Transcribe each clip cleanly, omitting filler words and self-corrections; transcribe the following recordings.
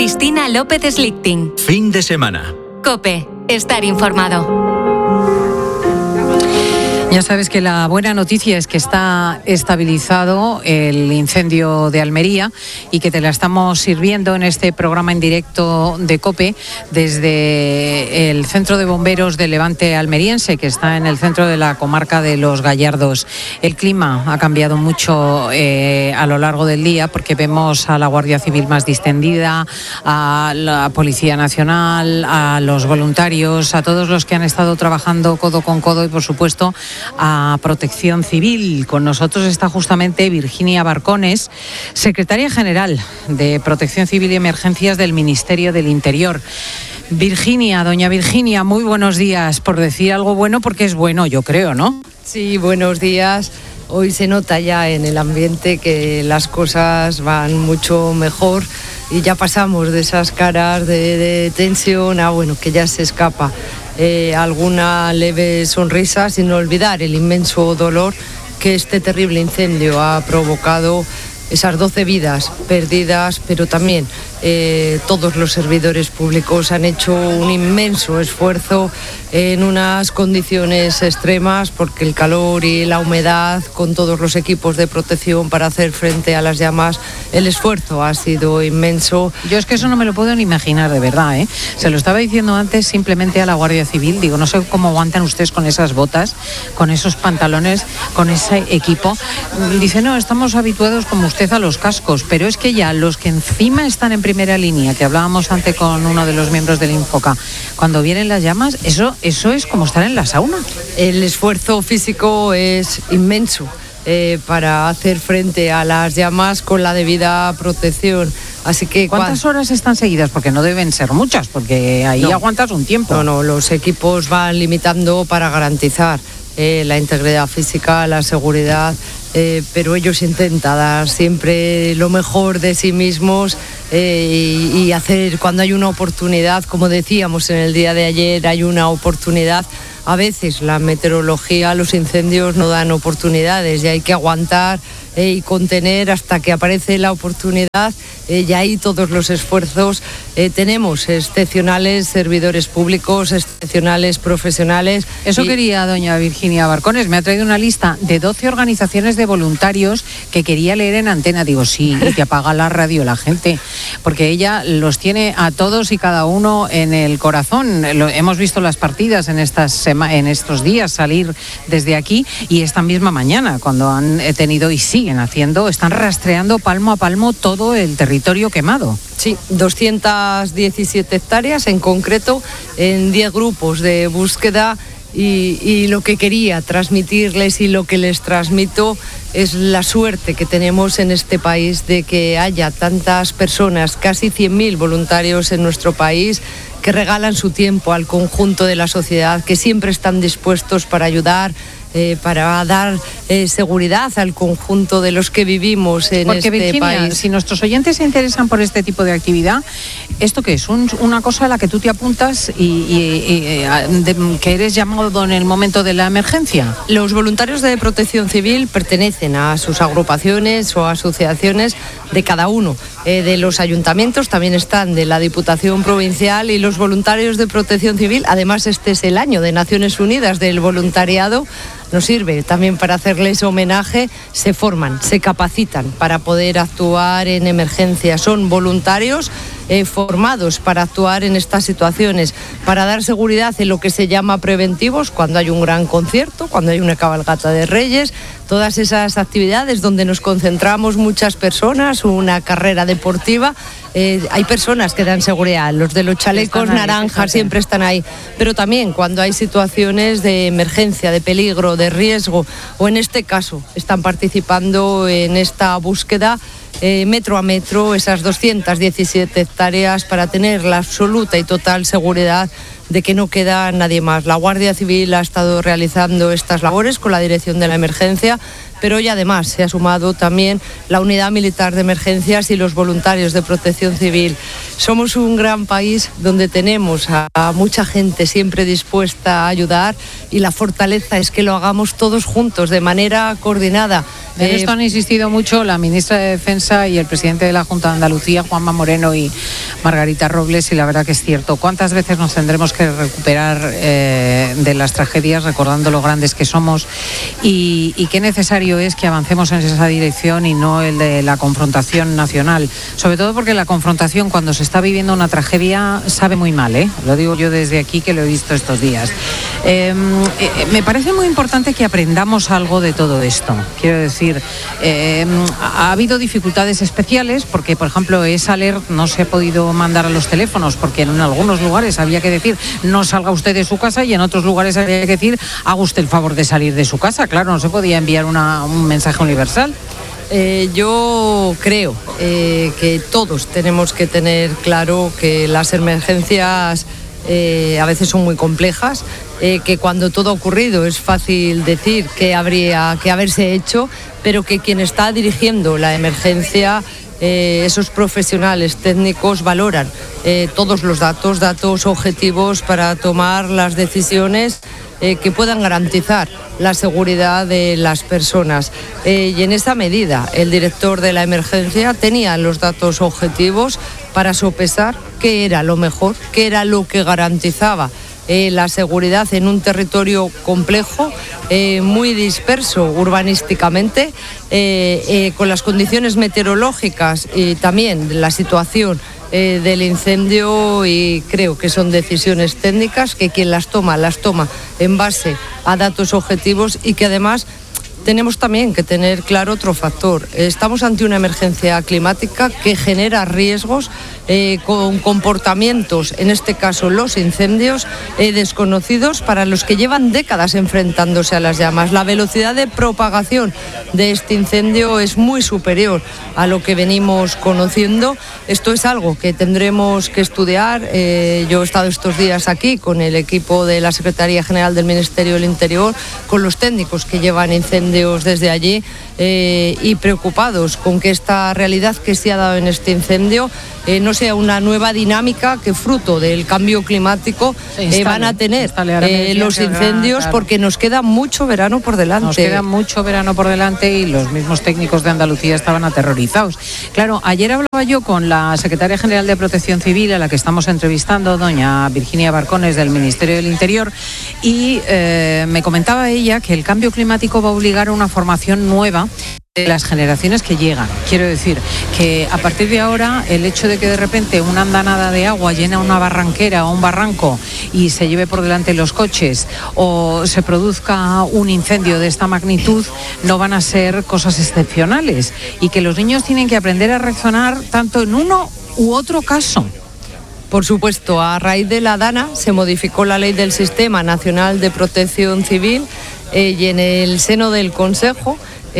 Cristina López Slichting. Fin de semana. COPE. Estar informado. Ya sabes que la buena noticia es que está estabilizado el incendio de Almería y que te la estamos sirviendo en este programa en directo de COPE desde el Centro de Bomberos de Levante Almeriense, que está en el centro de la comarca de Los Gallardos. El clima ha cambiado mucho a lo largo del día porque vemos a la Guardia Civil más distendida, a la Policía Nacional, a los voluntarios, a todos los que han estado trabajando codo con codo y, por supuesto, a Protección Civil. Con nosotros está justamente Virginia Barcones, secretaria general de Protección Civil y Emergencias del Ministerio del Interior. Virginia, doña Virginia, muy buenos días. Por decir algo bueno, porque es bueno, yo creo, ¿no? Sí, buenos días. Hoy se nota ya en el ambiente que las cosas van mucho mejor y ya pasamos de esas caras de tensión a, bueno, que ya se escapa. Alguna leve sonrisa, sin olvidar el inmenso dolor que este terrible incendio ha provocado, esas 12 vidas perdidas, pero también todos los servidores públicos han hecho un inmenso esfuerzo en unas condiciones extremas, porque el calor y la humedad, con todos los equipos de protección para hacer frente a las llamas, el esfuerzo ha sido inmenso. Yo es que eso no me lo puedo ni imaginar, de verdad, ¿eh? Se lo estaba diciendo antes simplemente a la Guardia Civil, digo, no sé cómo aguantan ustedes con esas botas, con esos pantalones, con ese equipo. Dice, no, estamos habituados como usted a los cascos, pero es que ya los que encima están en primera línea, que hablábamos antes con uno de los miembros del Infoca, cuando vienen las llamas, eso es como estar en la sauna. El esfuerzo físico es inmenso para hacer frente a las llamas con la debida protección. Así que ¿cuántas horas están seguidas? Porque no deben ser muchas, porque ahí no aguantas un tiempo. No, los equipos van limitando para garantizar la integridad física, la seguridad, pero ellos intentan dar siempre lo mejor de sí mismos y hacer, cuando hay una oportunidad, como decíamos en el día de ayer, hay una oportunidad. A veces la meteorología, los incendios no dan oportunidades y hay que aguantar y contener hasta que aparece la oportunidad, y ahí todos los esfuerzos. Tenemos excepcionales servidores públicos, excepcionales profesionales. Eso quería doña Virginia Barcones, me ha traído una lista de 12 organizaciones de voluntarios que quería leer en antena. Digo, sí, y que apaga la radio la gente, porque ella los tiene a todos y cada uno en el corazón. Hemos visto las partidas en estos días salir desde aquí, y esta misma mañana, cuando han tenido y siguen haciendo, están rastreando palmo a palmo todo el territorio quemado. Sí, 217 hectáreas en concreto, en 10 grupos de búsqueda, y lo que quería transmitirles y lo que les transmito es la suerte que tenemos en este país de que haya tantas personas, casi 100.000 voluntarios en nuestro país, que regalan su tiempo al conjunto de la sociedad, que siempre están dispuestos para ayudar, para dar seguridad al conjunto de los que vivimos en este Virginia, país. Si nuestros oyentes se interesan por este tipo de actividad, ¿esto qué es? Una cosa a la que tú te apuntas y que eres llamado en el momento de la emergencia. Los voluntarios de Protección Civil pertenecen a sus agrupaciones o asociaciones de cada uno de los ayuntamientos, también están de la Diputación Provincial, y los voluntarios de Protección Civil, además este es el año de Naciones Unidas del voluntariado, nos sirve también para hacerles homenaje. Se forman, se capacitan para poder actuar en emergencias. Son voluntarios formados para actuar en estas situaciones, para dar seguridad en lo que se llama preventivos, cuando hay un gran concierto, cuando hay una cabalgata de Reyes, todas esas actividades donde nos concentramos muchas personas, una carrera deportiva. Hay personas que dan seguridad, los de los chalecos naranjas siempre están ahí, pero también cuando hay situaciones de emergencia, de peligro, de riesgo, o en este caso están participando en esta búsqueda metro a metro, esas 217 hectáreas, para tener la absoluta y total seguridad de que no queda nadie más. La Guardia Civil ha estado realizando estas labores con la Dirección de la Emergencia, pero hoy además se ha sumado también la Unidad Militar de Emergencias y los voluntarios de Protección Civil. Somos un gran país donde tenemos a mucha gente siempre dispuesta a ayudar, y la fortaleza es que lo hagamos todos juntos, de manera coordinada. En esto han insistido mucho la ministra de Defensa y el presidente de la Junta de Andalucía, Juanma Moreno, y Margarita Robles, y la verdad que es cierto. ¿Cuántas veces nos tendremos que recuperar de las tragedias, recordando lo grandes que somos, y qué necesario es que avancemos en esa dirección y no el de la confrontación nacional? Sobre todo porque la confrontación, cuando se está viviendo una tragedia, sabe muy mal, ¿eh? Lo digo yo desde aquí, que lo he visto estos días. Me parece muy importante que aprendamos algo de todo esto. Quiero decir, ha habido dificultades especiales porque, por ejemplo, esa alert no se ha podido mandar a los teléfonos porque en algunos lugares había que decir no salga usted de su casa, y en otros lugares había que decir haga usted el favor de salir de su casa. Claro, no se podía enviar un mensaje universal. Yo creo que todos tenemos que tener claro que las emergencias a veces son muy complejas, que cuando todo ha ocurrido es fácil decir que habría que haberse hecho, pero que quien está dirigiendo la emergencia, esos profesionales técnicos, valoran todos los datos objetivos para tomar las decisiones que puedan garantizar la seguridad de las personas. Y en esa medida, el director de la emergencia tenía los datos objetivos para sopesar qué era lo mejor, qué era lo que garantizaba la seguridad en un territorio complejo, muy disperso urbanísticamente, con las condiciones meteorológicas y también la situación del incendio, y creo que son decisiones técnicas que quien las toma en base a datos objetivos, y que además tenemos también que tener claro otro factor. Estamos ante una emergencia climática que genera riesgos con comportamientos, en este caso los incendios, desconocidos para los que llevan décadas enfrentándose a las llamas. La velocidad de propagación de este incendio es muy superior a lo que venimos conociendo. Esto es algo que tendremos que estudiar. Yo he estado estos días aquí con el equipo de la Secretaría General del Ministerio del Interior, con los técnicos que llevan incendios desde allí, y preocupados con que esta realidad que se ha dado en este incendio no sea una nueva dinámica que, fruto del cambio climático, van a tener los incendios, claro, porque nos queda mucho verano por delante. Nos queda mucho verano por delante, y los mismos técnicos de Andalucía estaban aterrorizados. Claro, ayer hablaba yo con la Secretaria General de Protección Civil, a la que estamos entrevistando, doña Virginia Barcones, del Ministerio del Interior, y me comentaba ella que el cambio climático va a obligar a una formación nueva de las generaciones que llegan. Quiero decir que a partir de ahora, el hecho de que de repente una andanada de agua llena una barranquera o un barranco y se lleve por delante los coches, o se produzca un incendio de esta magnitud, no van a ser cosas excepcionales, y que los niños tienen que aprender a reaccionar tanto en uno u otro caso. Por supuesto, a raíz de la DANA se modificó la ley del Sistema Nacional de Protección Civil, y en el seno del Consejo,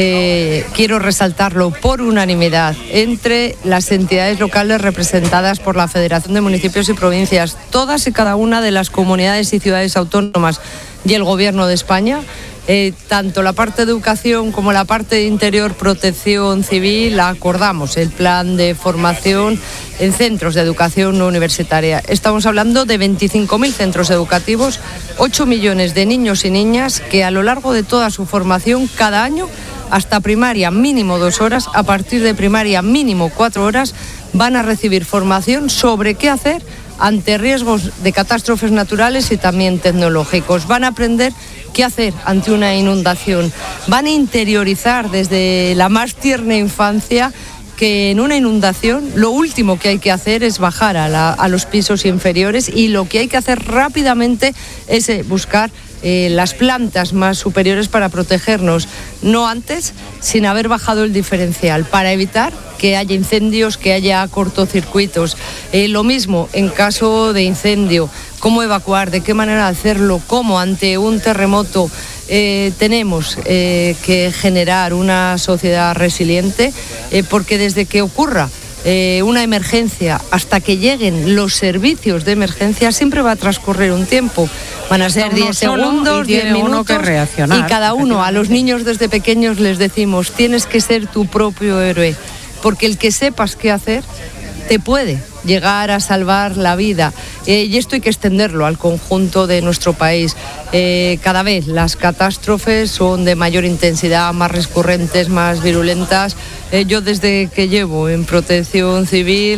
quiero resaltarlo, por unanimidad entre las entidades locales representadas por la Federación de Municipios y Provincias, todas y cada una de las comunidades y ciudades autónomas y el Gobierno de España, tanto la parte de educación como la parte de interior, protección civil, acordamos el plan de formación en centros de educación no universitaria. Estamos hablando de 25.000 centros educativos, 8 millones de niños y niñas que a lo largo de toda su formación, cada año, hasta primaria mínimo 2 horas, a partir de primaria mínimo 4 horas, van a recibir formación sobre qué hacer ante riesgos de catástrofes naturales y también tecnológicos. Van a aprender qué hacer ante una inundación. Van a interiorizar desde la más tierna infancia que en una inundación lo último que hay que hacer es bajar a los pisos inferiores, y lo que hay que hacer rápidamente es buscar las plantas más superiores para protegernos, no antes, sin haber bajado el diferencial, para evitar que haya incendios, que haya cortocircuitos. Lo mismo en caso de incendio, cómo evacuar, de qué manera hacerlo, cómo ante un terremoto. Tenemos que generar una sociedad resiliente, porque desde que ocurra una emergencia hasta que lleguen los servicios de emergencia siempre va a transcurrir un tiempo. Van a ser 10 segundos, 10 minutos, y cada uno, a los niños desde pequeños les decimos, tienes que ser tu propio héroe, porque el que sepas qué hacer te puede llegar a salvar la vida, y esto hay que extenderlo al conjunto de nuestro país. Cada vez las catástrofes son de mayor intensidad, más recurrentes, más virulentas. Yo desde que llevo en protección civil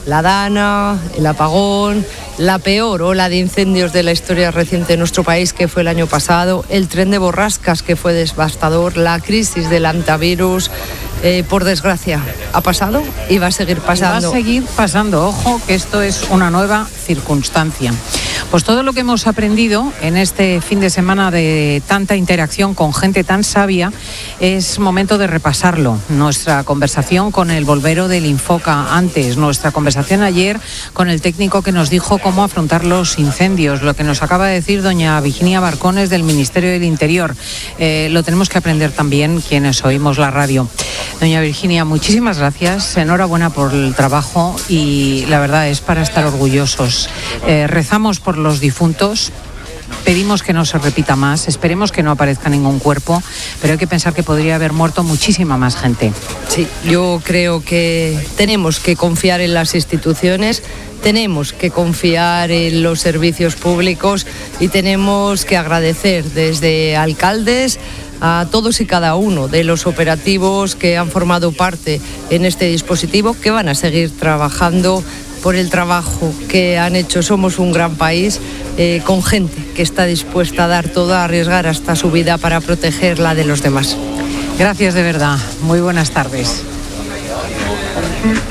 la Dana, el apagón, la peor ola de incendios de la historia reciente de nuestro país, que fue el año pasado, el tren de borrascas, que fue devastador, la crisis del antivirus, por desgracia, ha pasado y va a seguir pasando. Va a seguir pasando, ojo, que esto es una nueva circunstancia. Pues todo lo que hemos aprendido en este fin de semana de tanta interacción con gente tan sabia, es momento de repasarlo. Nuestra conversación con el volvero del Infoca antes, nuestra conversación ayer con el técnico que nos dijo cómo afrontar los incendios, lo que nos acaba de decir doña Virginia Barcones del Ministerio del Interior. Lo tenemos que aprender también quienes oímos la radio. Doña Virginia, muchísimas gracias, enhorabuena por el trabajo y la verdad es para estar orgullosos. Rezamos por los difuntos, pedimos que no se repita más, esperemos que no aparezca ningún cuerpo, pero hay que pensar que podría haber muerto muchísima más gente. Sí, yo creo que tenemos que confiar en las instituciones, tenemos que confiar en los servicios públicos y tenemos que agradecer desde alcaldes a todos y cada uno de los operativos que han formado parte en este dispositivo, que van a seguir trabajando por el trabajo que han hecho. Somos un gran país con gente que está dispuesta a dar todo, a arriesgar hasta su vida para proteger la de los demás. Gracias de verdad. Muy buenas tardes.